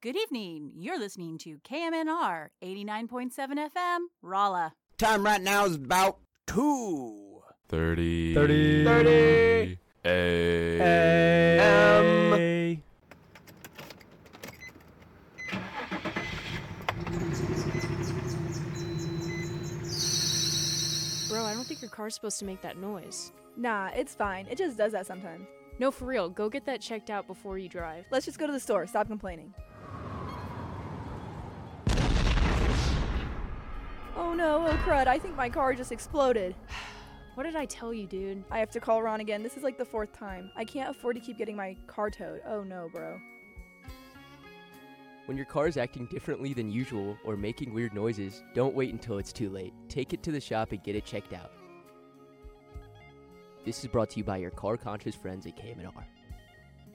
Good evening. You're listening to KMNR 89.7 FM, Rolla. Time right now is about 2:30 a.m. Bro, I don't think your car's supposed to make that noise. Nah, it's fine. It just does that sometimes. No, for real. Go get that checked out before you drive. Let's just go to the store. Stop complaining. Oh no, oh crud. I think my car just exploded. What did I tell you, dude? I have to call Ron again. This is like the 4th time. I can't afford to keep getting my car towed. Oh no, bro. When your car is acting differently than usual or making weird noises, don't wait until it's too late. Take it to the shop and get it checked out. This is brought to you by your car-conscious friends at KMNR.